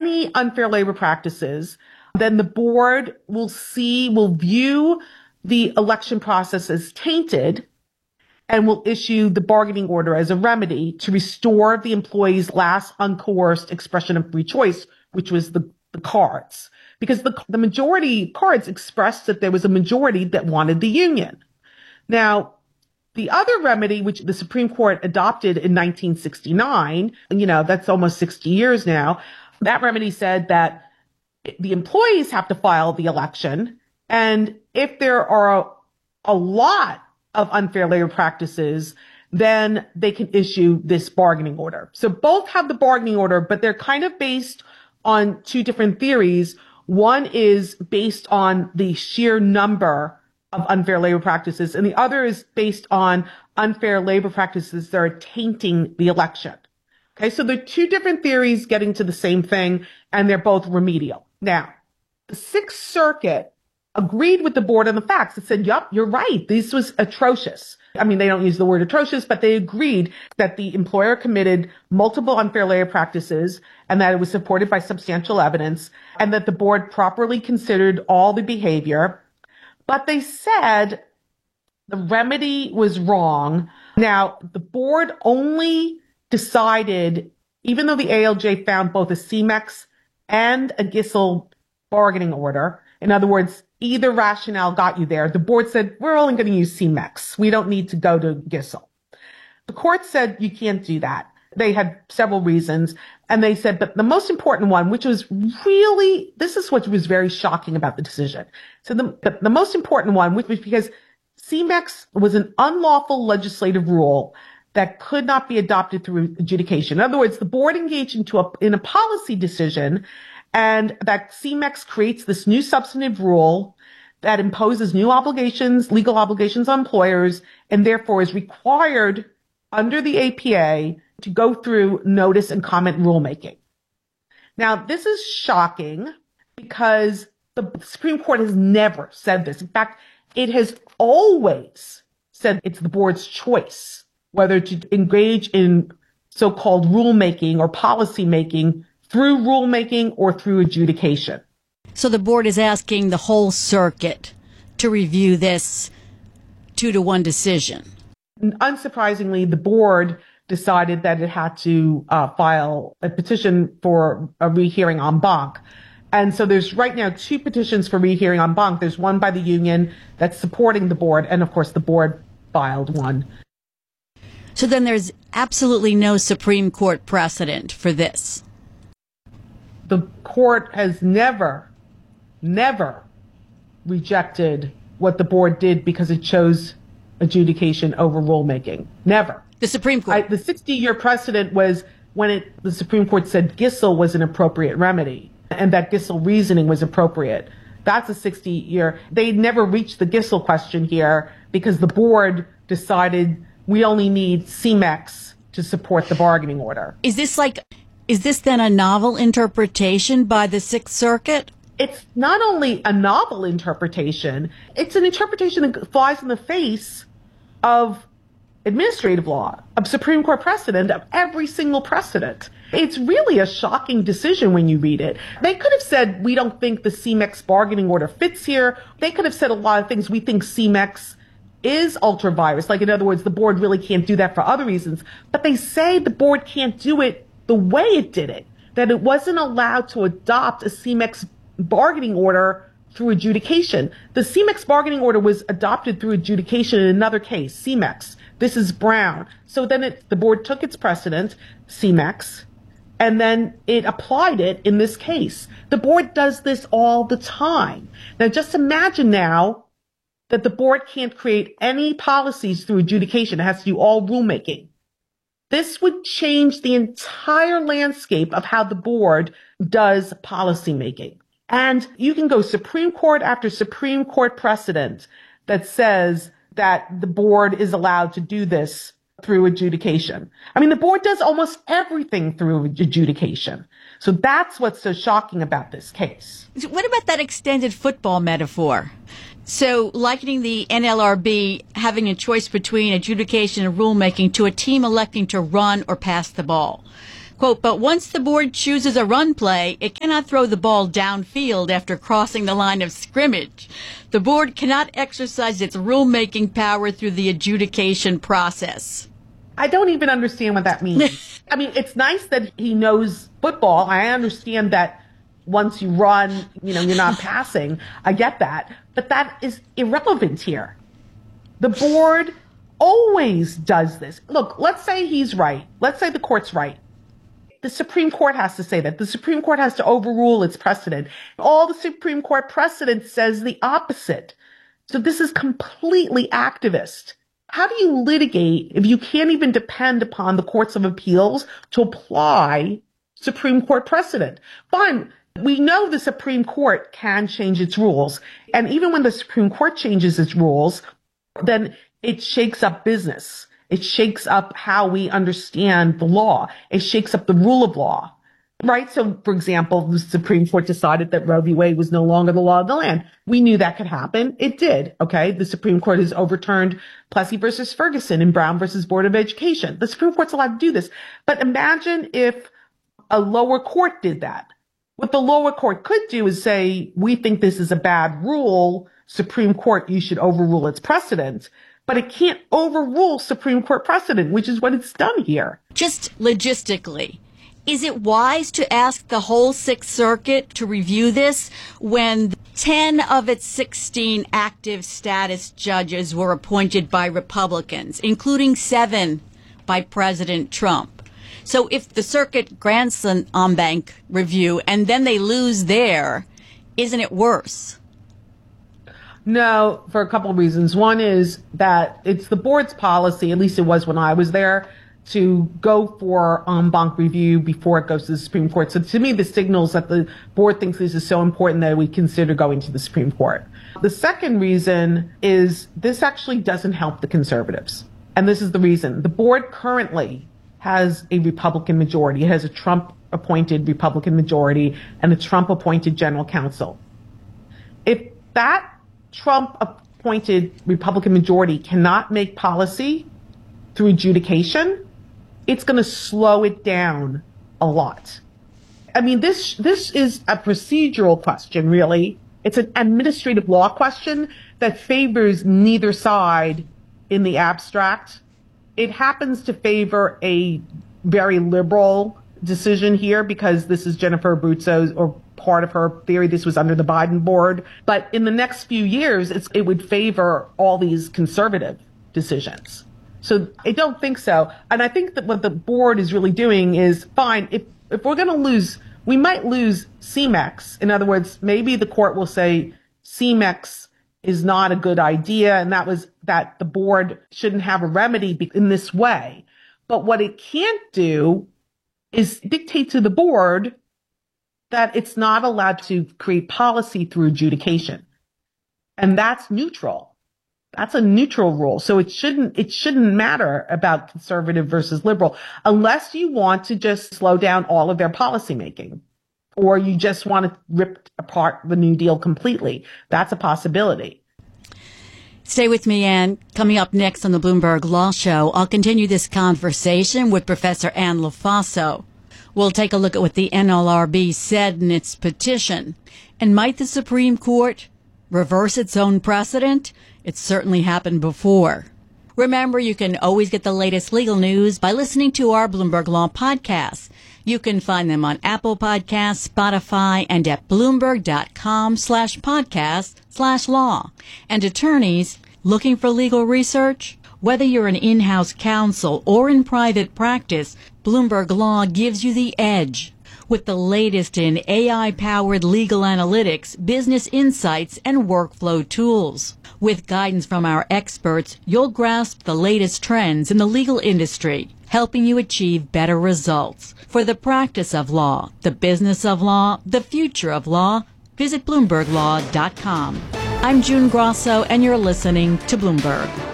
any unfair labor practices, then the board will view the election process as tainted and will issue the bargaining order as a remedy to restore the employee's last uncoerced expression of free choice, which was the cards. Because the majority cards expressed that there was a majority that wanted the union. Now, the other remedy, which the Supreme Court adopted in 1969, that's almost 60 years now, that remedy said that the employees have to file the election. And if there are a lot of unfair labor practices, then they can issue this bargaining order. So both have the bargaining order, but they're kind of based on two different theories. One is based on the sheer number of unfair labor practices, and the other is based on unfair labor practices that are tainting the election. Okay, so they're two different theories getting to the same thing, and they're both remedial. Now, the Sixth Circuit agreed with the board on the facts. It said, yup, you're right. This was atrocious. I mean, they don't use the word atrocious, but they agreed that the employer committed multiple unfair labor practices and that it was supported by substantial evidence and that the board properly considered all the behavior. But they said the remedy was wrong. Now, the board only decided, even though the ALJ found both a CMEX and a GISL bargaining order, in other words, either rationale got you there, the board said, we're only going to use CMEX. We don't need to go to GISL. The court said you can't do that. They had several reasons. And they said, but the most important one, which was really, this is what was very shocking about the decision. So the most important one, which was because CMEX was an unlawful legislative rule that could not be adopted through adjudication. In other words, the board engaged in a policy decision, and that CMEX creates this new substantive rule that imposes new obligations, legal obligations on employers, and therefore is required under the APA to go through notice and comment rulemaking. Now, this is shocking because the Supreme Court has never said this. In fact, it has always said it's the board's choice whether to engage in so-called rulemaking or policy making through rulemaking or through adjudication. So the board is asking the whole circuit to review this 2-1 decision. Unsurprisingly, the board decided that it had to file a petition for a rehearing en banc. And so there's right now 2 petitions for rehearing en banc. There's one by the union that's supporting the board, and of course the board filed one. So then there's absolutely no Supreme Court precedent for this. The court has never rejected what the board did because it chose adjudication over rulemaking. Never. The Supreme Court. The 60-year precedent was when the Supreme Court said GISL was an appropriate remedy and that GISL reasoning was appropriate. That's a 60-year. They never reached the GISL question here because the board decided we only need CMEX to support the bargaining order. Is this then a novel interpretation by the Sixth Circuit? It's not only a novel interpretation, it's an interpretation that flies in the face of administrative law, of Supreme Court precedent, of every single precedent. It's really a shocking decision when you read it. They could have said, we don't think the CMEX bargaining order fits here. They could have said a lot of things. We think CMEX is ultra virus. Like, in other words, the board really can't do that for other reasons. But they say the board can't do it the way it did it, that it wasn't allowed to adopt a CMEX bargaining order through adjudication. The CMEX bargaining order was adopted through adjudication in another case, CMEX. This is Brown. So then the board took its precedent, CMEX, and then it applied it in this case. The board does this all the time. Now, just imagine now that the board can't create any policies through adjudication. It has to do all rulemaking. This would change the entire landscape of how the board does policymaking. And you can go Supreme Court after Supreme Court precedent that says that the board is allowed to do this through adjudication. I mean, the board does almost everything through adjudication. So that's what's so shocking about this case. What about that extended football metaphor? So likening the NLRB having a choice between adjudication and rulemaking to a team electing to run or pass the ball. Quote, but once the board chooses a run play, it cannot throw the ball downfield after crossing the line of scrimmage. The board cannot exercise its rulemaking power through the adjudication process. I don't even understand what that means. I mean, it's nice that he knows football. I understand that once you run, you're not passing. I get that. But that is irrelevant here. The board always does this. Look, let's say he's right. Let's say the court's right. The Supreme Court has to say that. The Supreme Court has to overrule its precedent. All the Supreme Court precedent says the opposite. So this is completely activist. How do you litigate if you can't even depend upon the courts of appeals to apply Supreme Court precedent? Fine. We know the Supreme Court can change its rules. And even when the Supreme Court changes its rules, then it shakes up business. It shakes up how we understand the law. It shakes up the rule of law, right? So, for example, the Supreme Court decided that Roe v. Wade was no longer the law of the land. We knew that could happen. It did. Okay. The Supreme Court has overturned Plessy versus Ferguson and Brown versus Board of Education. The Supreme Court's allowed to do this. But imagine if a lower court did that. What the lower court could do is say, we think this is a bad rule. Supreme Court, you should overrule its precedent. But it can't overrule Supreme Court precedent, which is what it's done here. Just logistically, is it wise to ask the whole Sixth Circuit to review this when 10 of its 16 active status judges were appointed by Republicans, including 7 by President Trump? So if the circuit grants an en banc review and then they lose there, isn't it worse? No, for a couple of reasons. One is that it's the board's policy, at least it was when I was there, to go for en banc review before it goes to the Supreme Court. So to me, this signals that the board thinks this is so important that we consider going to the Supreme Court. The second reason is this actually doesn't help the conservatives. And this is the reason. The board currently has a Republican majority. It has a Trump-appointed Republican majority and a Trump-appointed general counsel. If that Trump-appointed Republican majority cannot make policy through adjudication, it's going to slow it down a lot. I mean, this is a procedural question, really. It's an administrative law question that favors neither side in the abstract. It happens to favor a very liberal decision here because this is Jennifer Abruzzo's, or part of her theory, this was under the Biden board. But in the next few years, it would favor all these conservative decisions. So I don't think so. And I think that what the board is really doing is, fine, if we're going to lose, we might lose CMEX. In other words, maybe the court will say CMEX is not a good idea, and that the board shouldn't have a remedy in this way. But what it can't do is dictate to the board that it's not allowed to create policy through adjudication. And that's neutral. That's a neutral rule. So it shouldn't matter about conservative versus liberal unless you want to just slow down all of their policymaking, or you just want to rip apart the New Deal completely. That's a possibility. Stay with me, Ann. Coming up next on the Bloomberg Law Show, I'll continue this conversation with Professor Ann LoFaso. We'll take a look at what the NLRB said in its petition. And might the Supreme Court reverse its own precedent? It's certainly happened before. Remember, you can always get the latest legal news by listening to our Bloomberg Law podcasts. You can find them on Apple Podcasts, Spotify, and at Bloomberg.com/podcast/law. And attorneys looking for legal research? Whether you're an in-house counsel or in private practice, Bloomberg Law gives you the edge with the latest in AI-powered legal analytics, business insights, and workflow tools. With guidance from our experts, you'll grasp the latest trends in the legal industry, helping you achieve better results. For the practice of law, the business of law, the future of law, visit BloombergLaw.com. I'm June Grosso, and you're listening to Bloomberg.